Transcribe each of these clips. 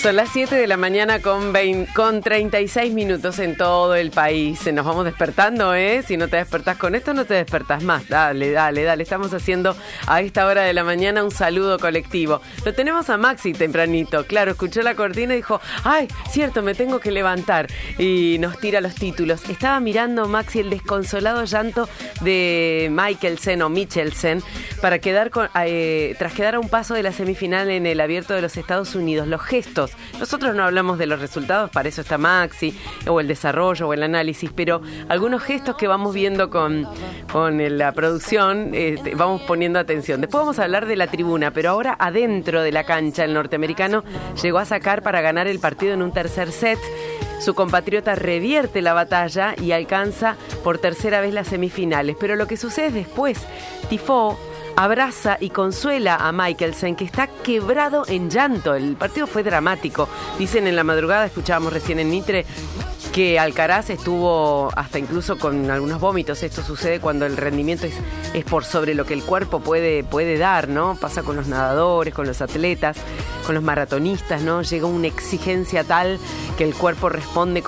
Son las 7 de la mañana con 36 minutos en todo el país. Nos vamos despertando, ¿eh? Si no te despertás con esto, no te despertás más. Dale. Estamos haciendo a esta hora de la mañana un saludo colectivo. Lo tenemos a Maxi tempranito. Claro, escuchó la cortina y dijo, ¡ay, cierto, me tengo que levantar! Y nos tira los títulos. Estaba mirando, Maxi, el desconsolado llanto de Michelsen para quedar tras quedar a un paso de la semifinal en el Abierto de los Estados Unidos. Los gestos. Nosotros no hablamos de los resultados, para eso está Maxi, o el desarrollo, o el análisis, pero algunos gestos que vamos viendo con la producción, vamos poniendo atención. Después vamos a hablar de la tribuna, pero ahora adentro de la cancha, el norteamericano llegó a sacar para ganar el partido en un tercer set. Su compatriota revierte la batalla y alcanza por tercera vez las semifinales. Pero lo que sucede después, Tiafoe abraza y consuela a Michelsen, que está quebrado en llanto. El partido fue dramático. Dicen en la madrugada, escuchábamos recién en Mitre, que Alcaraz estuvo hasta incluso con algunos vómitos. Esto sucede cuando el rendimiento es por sobre lo que el cuerpo puede dar, ¿no? Pasa con los nadadores, con los atletas, con los maratonistas, ¿no? Llega una exigencia tal que el cuerpo responde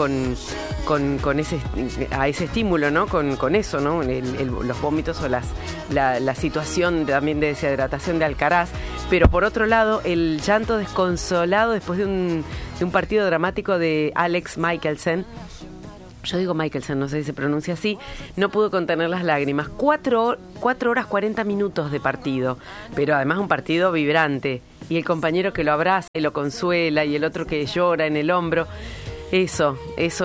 a ese estímulo, ¿no? Con eso, ¿no? Los vómitos o la situación también de deshidratación de Alcaraz. Pero por otro lado, el llanto desconsolado después de un partido dramático de Alex Michelsen. Yo digo Michelsen, no sé si se pronuncia así. No pudo contener las lágrimas. 4 horas 40 minutos de partido, pero además un partido vibrante. Y el compañero que lo abraza y lo consuela, y el otro que llora en el hombro. Eso es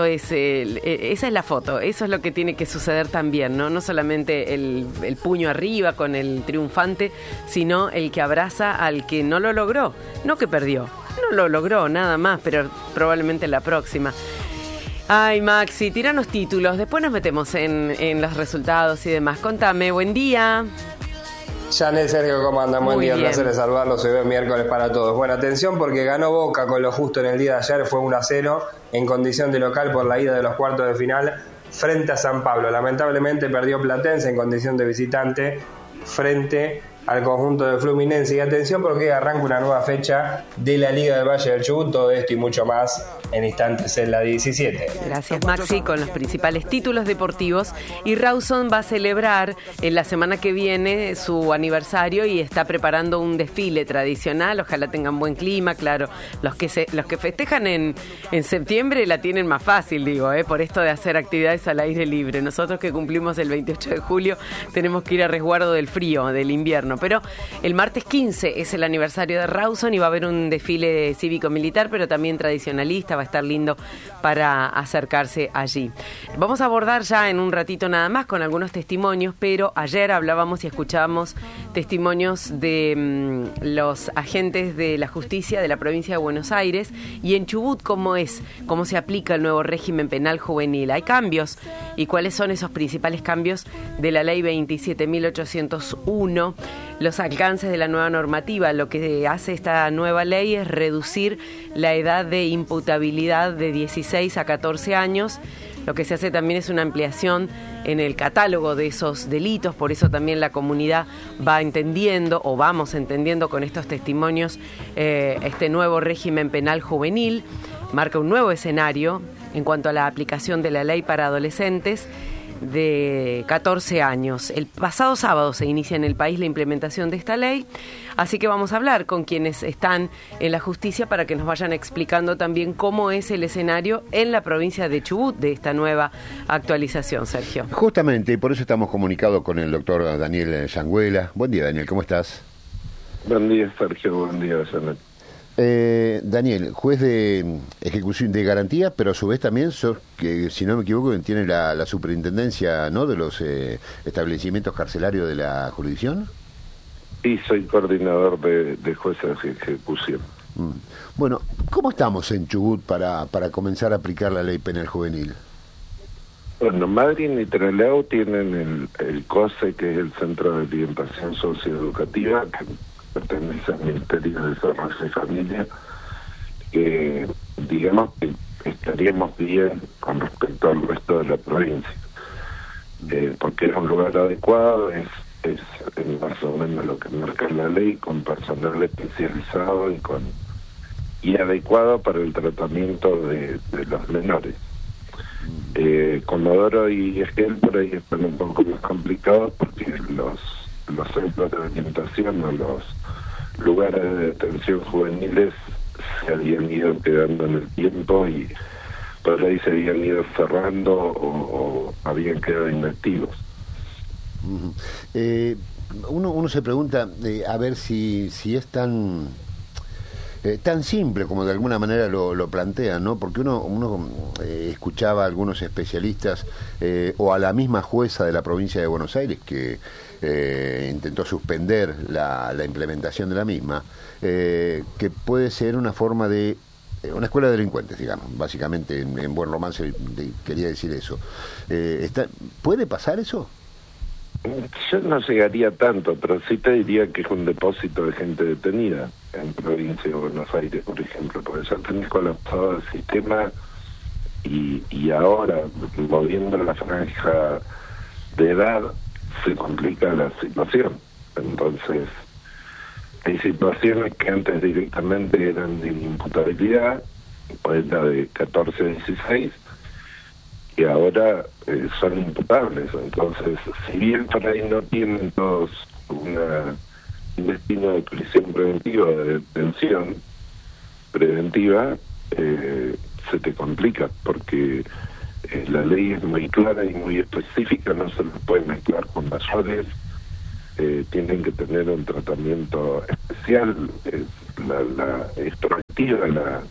esa es la foto, eso es lo que tiene que suceder también, ¿no? No solamente el puño arriba con el triunfante, sino el que abraza al que no lo logró, no que perdió, no lo logró nada más, pero probablemente la próxima. Ay, Maxi, tiranos títulos, después nos metemos en los resultados y demás. Contame, buen día. Janet, Sergio, ¿cómo andan? Buen día, un placer de saludarlos. Hoy es miércoles para todos. Bueno, atención porque ganó Boca con lo justo en el día de ayer, fue 1-0 en condición de local por la ida de los cuartos de final frente a San Pablo. Lamentablemente perdió Platense en condición de visitante frente al conjunto de Fluminense. Y atención porque arranca una nueva fecha de la Liga del Valle del Chubut. Todo esto y mucho más en instantes en la 17. Gracias, Maxi, con los principales títulos deportivos. Y Rawson va a celebrar en la semana que viene su aniversario y está preparando un desfile tradicional. Ojalá tengan buen clima, claro. Los que festejan en septiembre la tienen más fácil, digo, por esto de hacer actividades al aire libre. Nosotros que cumplimos el 28 de julio tenemos que ir a resguardo del frío, del invierno. Pero el martes 15 es el aniversario de Rawson y va a haber un desfile cívico-militar, pero también tradicionalista. Va a estar lindo para acercarse allí. Vamos a abordar ya en un ratito nada más con algunos testimonios, pero ayer hablábamos y escuchábamos testimonios de los agentes de la justicia de la provincia de Buenos Aires y en Chubut cómo se aplica el nuevo régimen penal juvenil. Hay cambios y cuáles son esos principales cambios de la ley 27.801. Los alcances de la nueva normativa. Lo que hace esta nueva ley es reducir la edad de imputabilidad de 16 a 14 años. Lo que se hace también es una ampliación en el catálogo de esos delitos, por eso también la comunidad va entendiendo, o vamos entendiendo con estos testimonios, este nuevo régimen penal juvenil. Marca un nuevo escenario en cuanto a la aplicación de la ley para adolescentes de 14 años. El pasado sábado se inicia en el país la implementación de esta ley, así que vamos a hablar con quienes están en la justicia para que nos vayan explicando también cómo es el escenario en la provincia de Chubut de esta nueva actualización, Sergio. Justamente, por eso estamos comunicados con el doctor Daniel Yanguela. Buen día, Daniel, ¿cómo estás? Buen día, Sergio, buen día, Janet. Daniel, juez de ejecución de garantía, pero a su vez también sos, que si no me equivoco, tiene la superintendencia, ¿no?, de los establecimientos carcelarios de la jurisdicción. Y soy coordinador de jueces de ejecución. Bueno, ¿cómo estamos en Chubut para comenzar a aplicar la ley penal juvenil? Bueno, Madryn y Trelew tienen el COSE, que es el Centro de Orientación Socioeducativa, que pertenece al Ministerio de Desarrollo y Familia, que digamos que estaríamos bien con respecto al resto de la provincia, porque es un lugar adecuado, es más o menos lo que marca la ley, con personal especializado y con y adecuado para el tratamiento de los menores. Comodoro y Esquel por ahí están un poco más complicados porque los centros de orientación o los lugares de detención juveniles se habían ido quedando en el tiempo y por ahí se habían ido cerrando o habían quedado inactivos. Uno se pregunta a ver si es tan simple como de alguna manera lo plantean, ¿no? Porque uno escuchaba a algunos especialistas o a la misma jueza de la provincia de Buenos Aires que intentó suspender la implementación de la misma, que puede ser una forma de una escuela de delincuentes, digamos, básicamente en buen romance quería decir eso. ¿Puede pasar eso? Yo no llegaría tanto, pero sí te diría que es un depósito de gente detenida en provincia de Buenos Aires, por ejemplo, porque ya tenés colapsado el sistema y ahora, moviendo la franja de edad, se complica la situación. Entonces, hay situaciones que antes directamente eran de imputabilidad, pues la de 14 a 16, y ahora son imputables. Entonces, si bien por ahí no tienen todos un destino de prisión preventiva, de detención preventiva, se te complica porque la ley es muy clara y muy específica, no se los puede mezclar con mayores, tienen que tener un tratamiento especial, es proactiva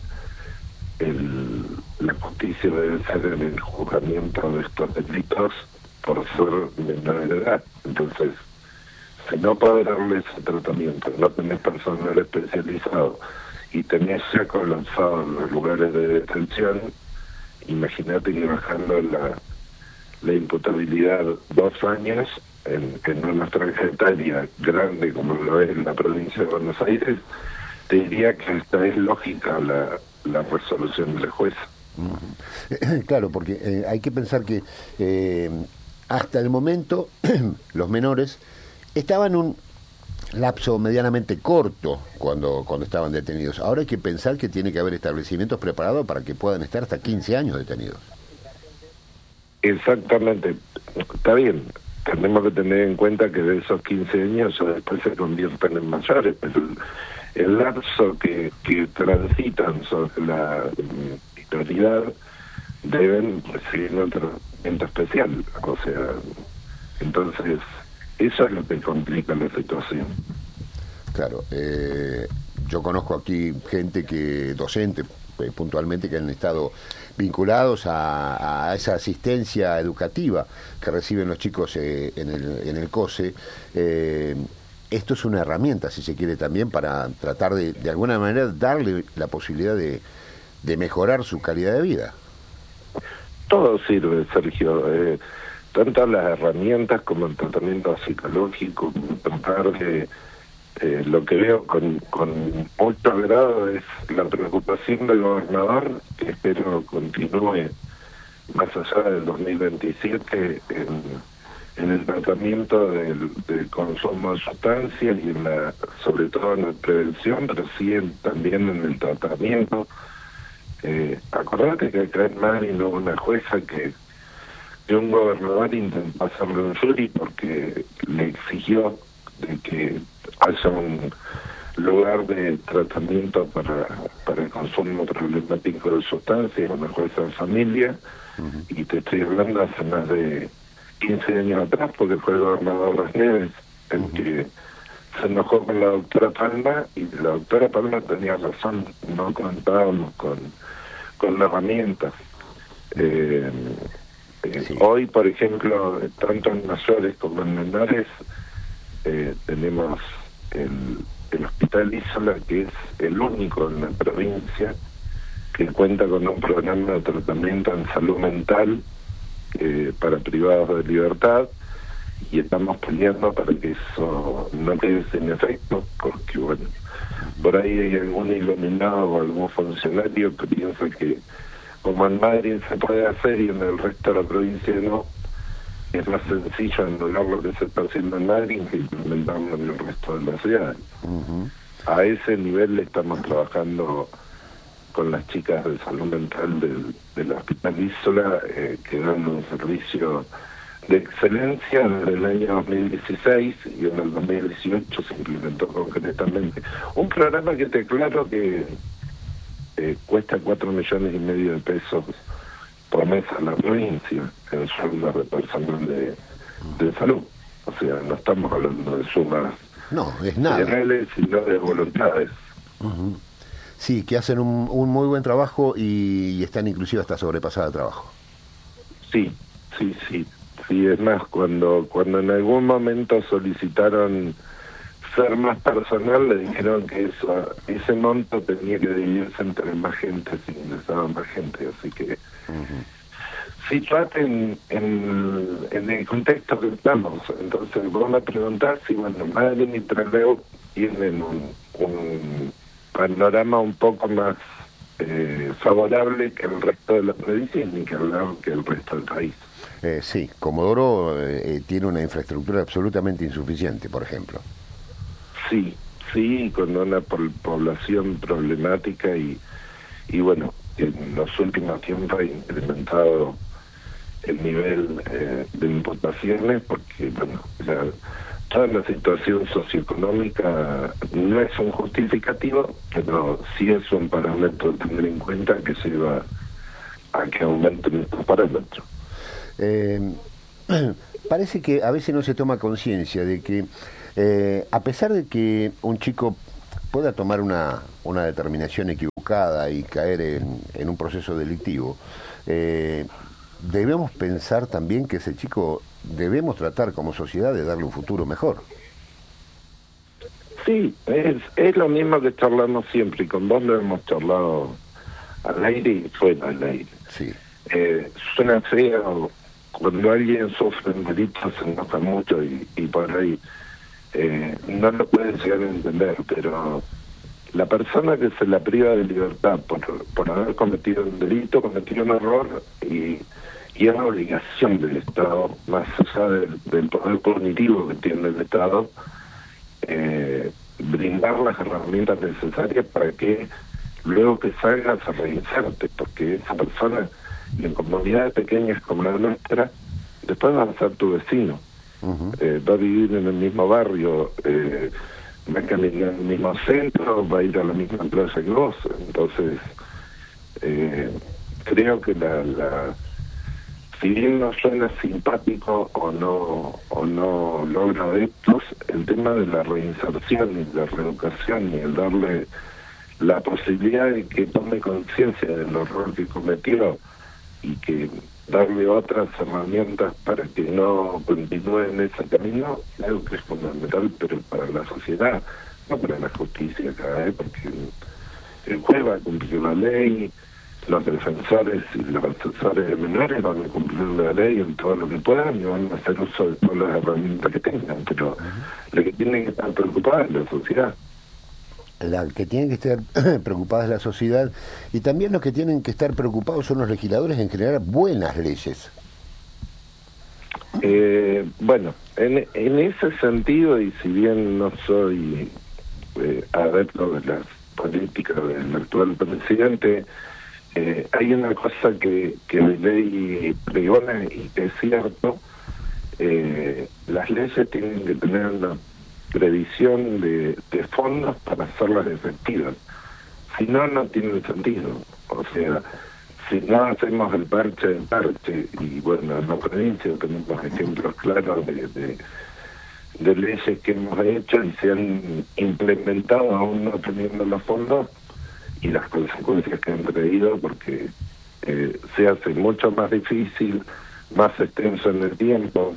la justicia debe ser en el juzgamiento de estos delitos por ser menor de edad. Entonces, si no podés darle ese tratamiento, no tenés personal especializado y tenés ya colapsado en los lugares de detención, imagínate que bajando la imputabilidad 2 años en una franja etaria grande como lo es en la provincia de Buenos Aires, te diría que esta es lógica la resolución de la jueza. Claro, porque hay que pensar que hasta el momento los menores estaban un lapso medianamente corto cuando estaban detenidos. Ahora hay que pensar que tiene que haber establecimientos preparados para que puedan estar hasta 15 años detenidos. Exactamente, está bien. Tenemos que tener en cuenta que de esos 15 años después se convierten en mayores, pero el lapso que transitan sobre la minoridad deben recibir un tratamiento especial. O sea, entonces, eso es lo que complica la situación. Claro, yo conozco aquí gente docente puntualmente, que han estado vinculados a esa asistencia educativa que reciben los chicos en el COSE. Esto es una herramienta, si se quiere, también para tratar de alguna manera darle la posibilidad de mejorar su calidad de vida. Todo sirve, Sergio, tanto las herramientas como el tratamiento psicológico, tratar de lo que veo con mucho agrado es la preocupación del gobernador, que espero continúe más allá del 2027 en el tratamiento del consumo de sustancias y sobre todo en la prevención, pero sí también en el tratamiento. Acordate que acá en Madrid hubo una jueza que un gobernador intentó hacerle un jury porque le exigió de que haya un lugar de tratamiento para el consumo problemático de sustancias, una jueza de familia, y te estoy hablando hace más de 15 años atrás, porque fue el gobernador Las Neves el que se enojó con la doctora Palma, y la doctora Palma tenía razón, no contábamos con la herramienta. Sí. Hoy, por ejemplo, tanto en mayores como en menores, tenemos el Hospital Isola, que es el único en la provincia que cuenta con un programa de tratamiento en salud mental para privados de libertad, y estamos peleando para que eso no quede sin efecto, porque bueno, por ahí hay algún iluminado o algún funcionario que piensa que como en Madrid se puede hacer y en el resto de la provincia no, es más sencillo anular lo que se está haciendo en Madrid que implementarlo en el resto de la ciudad. A ese nivel le estamos trabajando con las chicas de salud mental del Hospital Isola, que dan un servicio de excelencia desde el año 2016, y en el 2018 se implementó concretamente un programa que te aclaro que cuesta 4,5 millones de pesos por mes a la provincia en sueldo de personal de salud. O sea, no estamos hablando de sumas reales, sino de voluntades. Uh-huh. Sí, que hacen un muy buen trabajo y están inclusive hasta sobrepasadas de trabajo. Sí, es más, cuando en algún momento solicitaron ser más personal, le dijeron que ese monto tenía que dividirse entre más gente, si ingresaba más gente, así que situate en el contexto que estamos. Entonces vos me preguntás si, bueno, Madryn y Trelew tienen un panorama un poco más favorable que el resto de la provincia, y ni que hablar que el resto del país. Sí, Comodoro tiene una infraestructura absolutamente insuficiente, por ejemplo. Sí, con una población problemática y bueno, en los últimos tiempos ha incrementado el nivel de imputaciones porque, bueno, toda la situación socioeconómica no es un justificativo, pero sí es un parámetro a tener en cuenta que se va a que aumenten estos parámetros. Parece que a veces no se toma conciencia de que a pesar de que un chico pueda tomar una determinación equivocada y caer en un proceso delictivo, debemos pensar también que ese chico debemos tratar como sociedad de darle un futuro mejor. Sí, es lo mismo que charlamos siempre, y con vos lo hemos charlado al aire y fuera al aire. Sí. Suena feo, cuando alguien sufre un delito se enoja mucho y por ahí no lo pueden llegar a entender, pero la persona que se la priva de libertad por haber cometido un delito, cometió un error, y es la obligación del Estado, más allá del poder cognitivo que tiene el Estado, brindar las herramientas necesarias para que luego que salga se reinserte, porque esa persona en comunidades pequeñas como la nuestra después va a ser tu vecino. Va a vivir en el mismo barrio, va a caminar en el mismo centro, va a ir a la misma plaza que vos. Entonces creo que si bien no suena simpático o no logra adeptos, el tema de la reinserción y la reeducación y el darle la posibilidad de que tome conciencia del error que cometió y que darle otras herramientas para que no continúe en ese camino, creo que es fundamental, pero para la sociedad, no para la justicia acá, porque el juez va a cumplir la ley, los defensores y los asesores de menores van a cumplir la ley en todo lo que puedan y van a hacer uso de todas las herramientas que tengan, pero lo que tiene que estar preocupada es la sociedad. La que tiene que estar preocupada es la sociedad, y también los que tienen que estar preocupados son los legisladores en generar buenas leyes. Bueno, en ese sentido, y si bien no soy adepto de las políticas del actual presidente, hay una cosa que la ley pregona y que es cierto. Las leyes tienen que tener una previsión de fondos para hacerlas efectivas. Si no, no tiene sentido. O sea, si no hacemos el parche, y bueno, en la provincia tenemos ejemplos claros de leyes que hemos hecho y se han implementado aún no teniendo los fondos, y las consecuencias que han traído, porque se hace mucho más difícil, más extenso en el tiempo.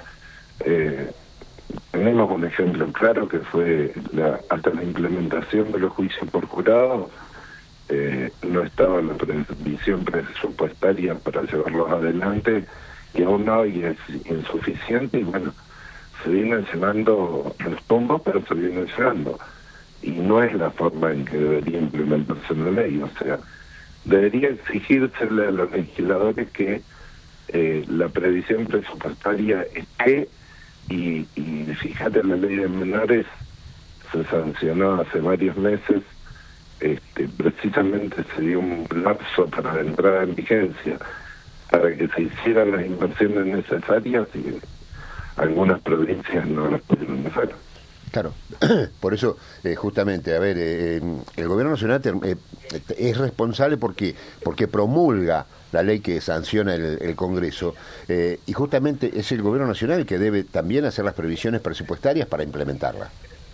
Tenemos un ejemplo claro que fue hasta la implementación de los juicios por jurado, no estaba la previsión presupuestaria para llevarlos adelante, y aún hoy es insuficiente, y bueno, se vienen llenando los tumbos, pero se vienen llenando, y no es la forma en que debería implementarse la ley. O sea, debería exigírsele a los legisladores que la previsión presupuestaria esté. Y fíjate, la ley de menores se sancionó hace varios meses precisamente se dio un lapso para la entrada en vigencia, para que se hicieran las inversiones necesarias, y algunas provincias no las pudieron hacer. Claro, por eso, justamente, a ver, el Gobierno Nacional es responsable porque promulga la ley que sanciona el Congreso, y justamente es el Gobierno Nacional el que debe también hacer las previsiones presupuestarias para implementarla.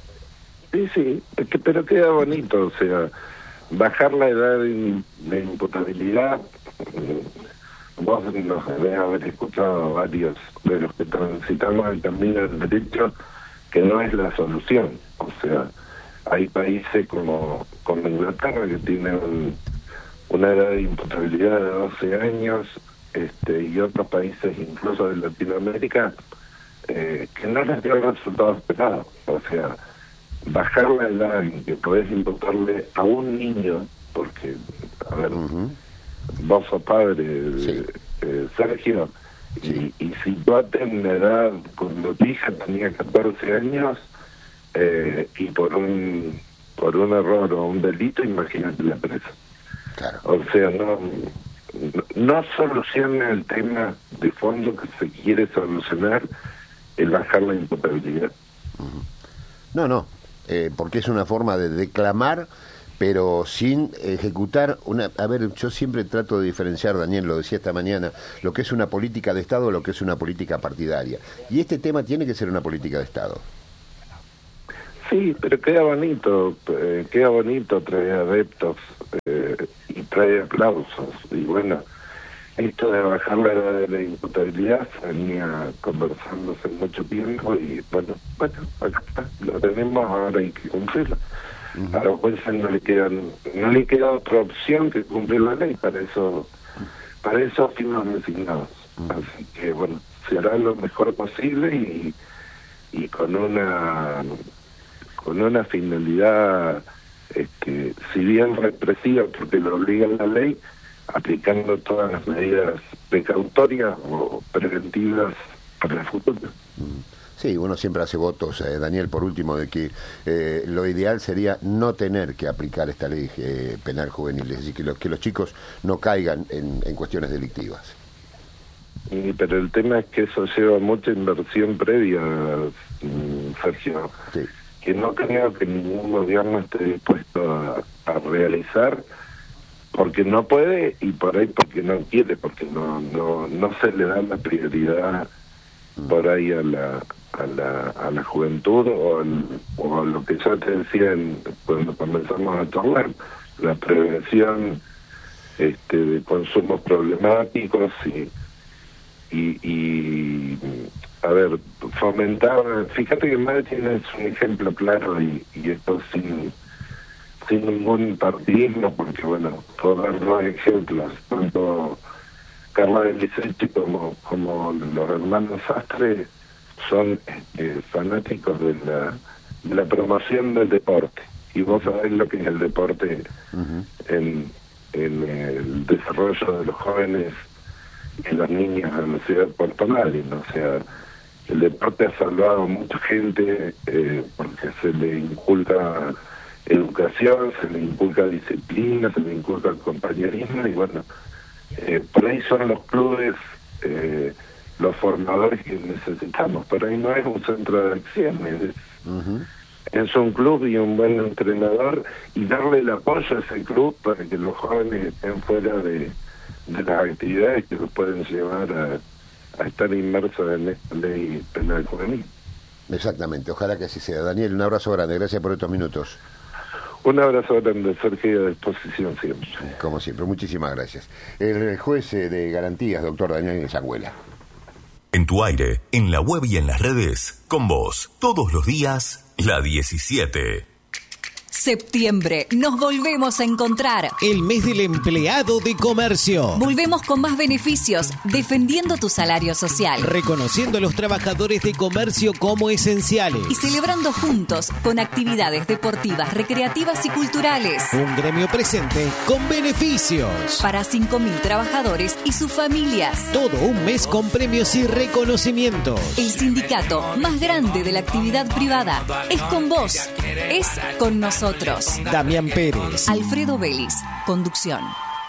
Sí, pero queda bonito, o sea, bajar la edad de imputabilidad. Vos nos debés haber escuchado a varios de los que transitamos el camino del derecho que no es la solución. O sea, hay países como Inglaterra que tienen una edad de imputabilidad de 12 años, y otros países incluso de Latinoamérica que no les dio el resultado esperado. O sea, bajar la edad en que podés imputarle a un niño, porque, a ver, vos sos padre, sí. Sergio, sí. y situate en la edad cuando tu hija tenía 14 años, y por un error o un delito, imagínate la presa. Claro. O sea, no soluciona el tema de fondo que se quiere solucionar, el bajar la imputabilidad. No, porque es una forma de declamar, pero sin ejecutar una... A ver, yo siempre trato de diferenciar, Daniel, lo decía esta mañana, lo que es una política de Estado, lo que es una política partidaria. Y este tema tiene que ser una política de Estado. Sí, pero queda bonito trae adeptos y trae aplausos. Y bueno, esto de bajar la edad de la imputabilidad se venía conversando hace mucho tiempo, y bueno, acá está, lo tenemos, ahora hay que cumplirlo. A los jueces no le queda otra opción que cumplir la ley, para eso fuimos designados. Así que bueno, se hará lo mejor posible y con una finalidad, si bien represiva, porque lo obliga la ley, aplicando todas las medidas precautorias o preventivas para el futuro. Sí, uno siempre hace votos, Daniel, por último, de que lo ideal sería no tener que aplicar esta ley penal juvenil, es decir, que los chicos no caigan en cuestiones delictivas. Pero el tema es que eso lleva mucha inversión previa, Sergio, sí. Que no creo que ningún gobierno esté dispuesto a realizar, porque no puede, y por ahí porque no quiere, porque no se le da la prioridad por ahí a la juventud o a lo que yo te decía cuando comenzamos a charlar, la prevención de consumos problemáticos y a ver, fomentar. Fíjate que Madrid es un ejemplo claro, y esto sin ningún partidismo, porque bueno, puedo dar dos ejemplos, tanto Carla de Licetti como los hermanos Sastre son fanáticos de la promoción del deporte, y vos sabés lo que es el deporte en el desarrollo de los jóvenes y los niños en la ciudad de Puerto Madryn. O sea, el deporte ha salvado a mucha gente, porque se le inculca educación, se le inculca disciplina, se le inculca compañerismo, y bueno, por ahí son los clubes, los formadores que necesitamos. Por ahí no es un centro de acciones, es un club y un buen entrenador, y darle el apoyo a ese club para que los jóvenes estén fuera de las actividades que los pueden llevar a estar inmersos en esta ley penal juvenil. Exactamente, ojalá que así sea. Daniel, un abrazo grande, gracias por estos minutos. Un abrazo grande, Sergio, a disposición siempre. Como siempre, muchísimas gracias. El juez de garantías, doctor Daniel Sangüela. En tu aire, en la web y en las redes, con vos, todos los días, la 17. Septiembre, nos volvemos a encontrar. El mes del empleado de comercio. Volvemos con más beneficios, defendiendo tu salario social. Reconociendo a los trabajadores de comercio como esenciales. Y celebrando juntos con actividades deportivas, recreativas y culturales. Un gremio presente con beneficios. Para 5.000 trabajadores y sus familias. Todo un mes con premios y reconocimientos. El sindicato más grande de la actividad privada es con vos. es Con Nosotros. Damián Pérez. Alfredo Vélez, conducción.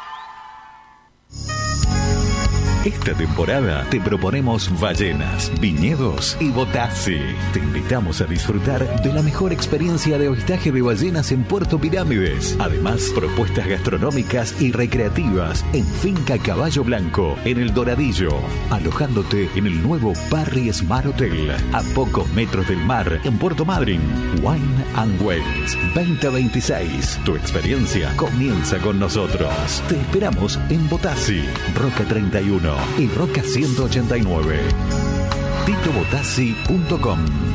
Esta temporada te proponemos ballenas, viñedos y Botassi. Te invitamos a disfrutar de la mejor experiencia de avistaje de ballenas en Puerto Pirámides. Además, propuestas gastronómicas y recreativas en Finca Caballo Blanco, en El Doradillo. Alojándote en el nuevo Parry Smart Hotel, a pocos metros del mar, en Puerto Madryn. Wine and Wales 2026. Tu experiencia comienza con nosotros. Te esperamos en Botassi, Roca 31 y Roca 189. titobotassi.com.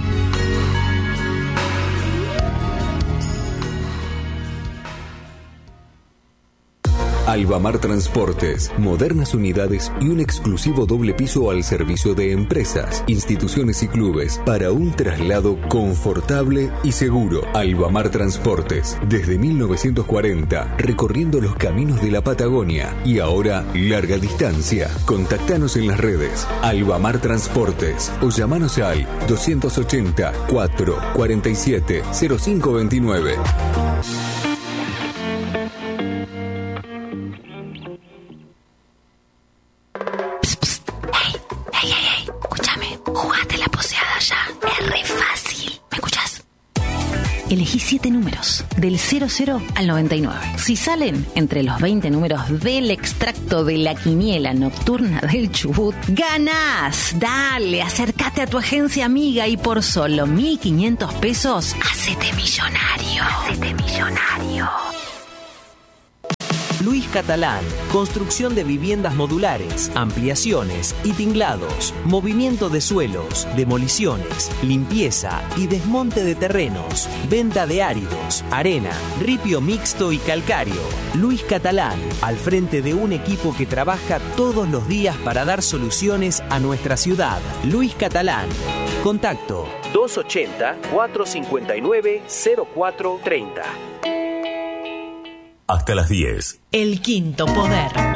Albamar Transportes, modernas unidades y un exclusivo doble piso al servicio de empresas, instituciones y clubes para un traslado confortable y seguro. Albamar Transportes, desde 1940, recorriendo los caminos de la Patagonia y ahora larga distancia. Contactanos en las redes Albamar Transportes o llamanos al 280 447 0529. Elegí 7 números, del 00 al 99. Si salen entre los 20 números del extracto de la quiniela nocturna del Chubut, ¡ganás! Dale, acércate a tu agencia amiga y por solo 1.500 pesos, ¡hacete millonario! ¡Hacete millonario! Luis Catalán, construcción de viviendas modulares, ampliaciones y tinglados, movimiento de suelos, demoliciones, limpieza y desmonte de terrenos, venta de áridos, arena, ripio mixto y calcáreo. Luis Catalán, al frente de un equipo que trabaja todos los días para dar soluciones a nuestra ciudad. Luis Catalán. Contacto 280-459-0430. Hasta las 10. El quinto poder.